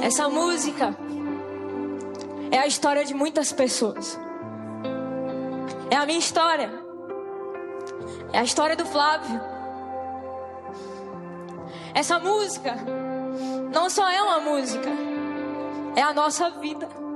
Essa música é a história de muitas pessoas. É a minha história. É a história do Flávio. Essa música não só é uma música, é a nossa vida.